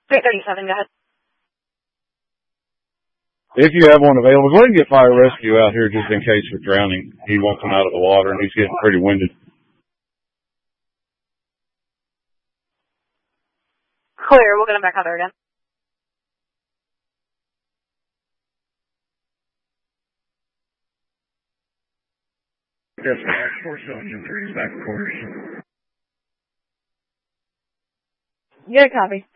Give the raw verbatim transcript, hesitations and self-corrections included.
three thirty-seven, go ahead. If you have one available, go ahead and get fire rescue out here just in case of drowning. He won't come out of the water and he's getting pretty winded. Clear, we'll get him back out there again. Yes, back course, Ocean three, back course. Yeah, copy.